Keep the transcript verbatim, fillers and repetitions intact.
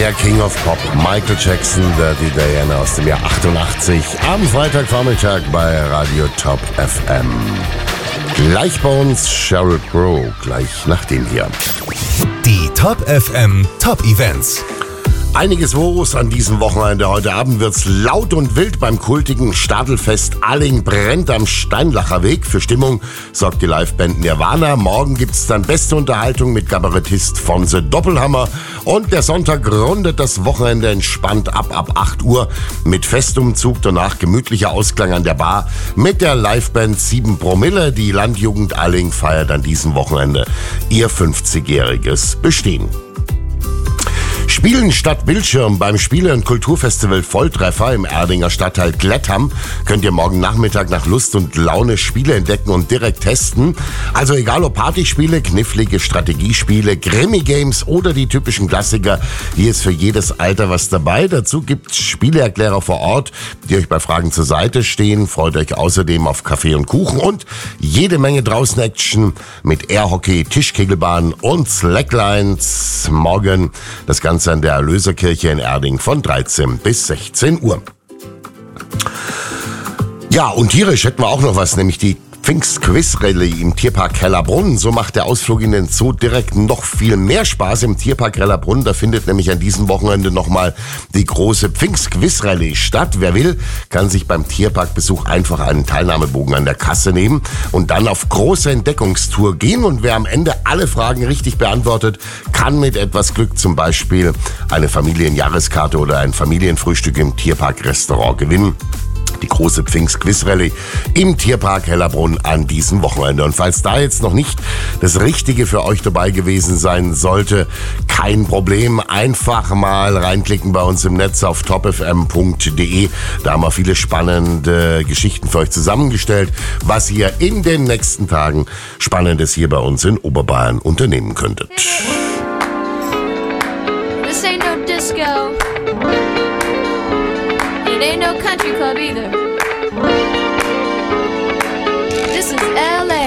Der King of Pop, Michael Jackson, Dirty Diana aus dem Jahr achtundachtzig, am Freitagvormittag bei Radio Top F M. Gleich bei uns Sheryl Crow, gleich nach dem hier. Die Top F M Top Events. Einiges Woros an diesem Wochenende. Heute Abend wird's laut und wild beim kultigen Stadelfest Alling brennt am Steinlacher Weg. Für Stimmung sorgt die Liveband Nirvana. Morgen gibt's dann beste Unterhaltung mit Kabarettist Fonse Doppelhammer. Und der Sonntag rundet das Wochenende entspannt ab ab acht Uhr mit Festumzug. Danach gemütlicher Ausklang an der Bar mit der Liveband sieben Promille. Die Landjugend Alling feiert an diesem Wochenende ihr fünfzigjähriges Bestehen. Spielen statt Bildschirm beim Spiele- und Kulturfestival Volltreffer im Erdinger Stadtteil Glettham könnt ihr morgen Nachmittag nach Lust und Laune Spiele entdecken und direkt testen. Also egal ob Partyspiele, knifflige Strategiespiele, Krimi-Games oder die typischen Klassiker, hier ist für jedes Alter was dabei. Dazu gibt's Spieleerklärer vor Ort, die euch bei Fragen zur Seite stehen. Freut euch außerdem auf Kaffee und Kuchen und jede Menge draußen Action mit Airhockey, Tischkegelbahn und Slacklines. Morgen das Ganze an der Erlöserkirche in Erding von dreizehn bis sechzehn Uhr. Ja, und tierisch hätten wir auch noch was, nämlich die Pfingst-Quiz-Rallye im Tierpark Hellerbrunn. So macht der Ausflug in den Zoo direkt noch viel mehr Spaß im Tierpark Hellerbrunn. Da findet nämlich an diesem Wochenende nochmal die große Pfingst-Quiz-Rallye statt. Wer will, kann sich beim Tierparkbesuch einfach einen Teilnahmebogen an der Kasse nehmen und dann auf große Entdeckungstour gehen. Und wer am Ende alle Fragen richtig beantwortet, kann mit etwas Glück zum Beispiel eine Familienjahreskarte oder ein Familienfrühstück im Tierpark-Restaurant gewinnen. Die große Pfingst-Quiz-Rallye im Tierpark Hellerbrunn an diesem Wochenende. Und falls da jetzt noch nicht das Richtige für euch dabei gewesen sein sollte, kein Problem. Einfach mal reinklicken bei uns im Netz auf top f m punkt d e. Da haben wir viele spannende Geschichten für euch zusammengestellt, was ihr in den nächsten Tagen Spannendes hier bei uns in Oberbayern unternehmen könntet. This ain't no disco. It ain't no country club either. This is L A